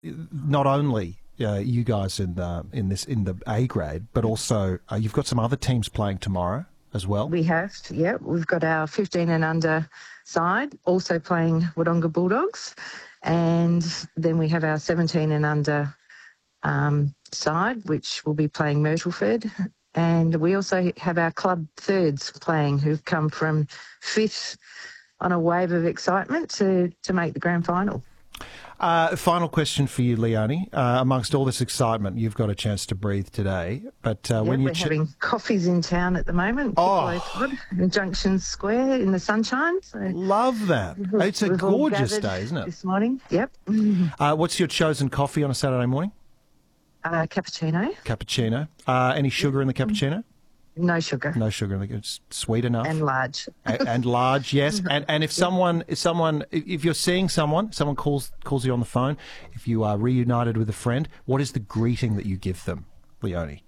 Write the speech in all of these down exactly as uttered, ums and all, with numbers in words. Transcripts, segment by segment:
not only uh, you guys in the, in this in the A grade, but also uh, you've got some other teams playing tomorrow as well. We have, yeah. We've got our fifteen and under side also playing Wodonga Bulldogs, and then we have our seventeen and under um, side, which will be playing Myrtleford. And we also have our club thirds playing, who've come from fifth on a wave of excitement to, to make the grand final. Uh, final question for you, Leonie. Uh, amongst all this excitement, you've got a chance to breathe today. But uh, yeah, when we're you ch- having coffees in town at the moment. Oh, in Junction Square in the sunshine. So love that! It's a gorgeous day, isn't it? This morning, yep. Uh, what's your chosen coffee on a Saturday morning? Uh, cappuccino. Cappuccino. Uh, any sugar in the cappuccino? No sugar. No sugar. It's sweet enough. And large. and, and large, yes. And and if someone, if someone, if you're seeing someone, someone calls calls you on the phone, if you are reunited with a friend, what is the greeting that you give them, Leonie?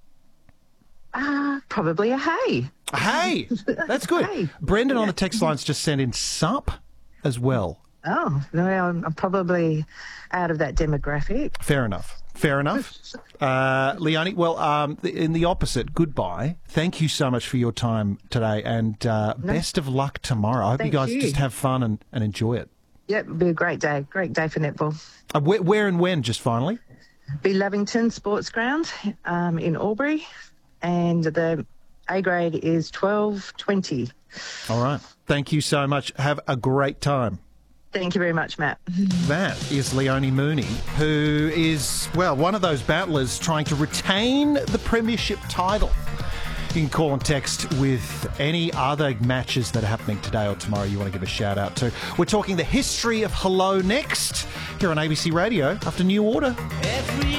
Ah, uh, probably a hey. A hey. That's good. Hey. Brendan yeah. on the text lines just sent in sup as well. Oh, well, I'm probably out of that demographic. Fair enough. Fair enough. Uh, Leonie, well, um, in the opposite, goodbye. Thank you so much for your time today, and uh, no. best of luck tomorrow. I hope Thank you guys you. just have fun and, and enjoy it. Yep, it'll be a great day. Great day for netball. Uh, where, where and when, just finally? Be Lavington Sports Ground um, in Albury, and the A grade is twelve twenty. All right. Thank you so much. Have a great time. Thank you very much, Matt. That is Leonie Mooney, who is, well, one of those battlers trying to retain the premiership title. You can call and text with any other matches that are happening today or tomorrow you want to give a shout out to. We're talking the history of hello next here on A B C Radio after New Order. Every